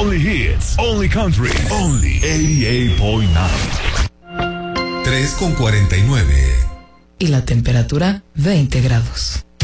Only hits, only country, only 88.9. 3:49. Y la temperatura 20 grados.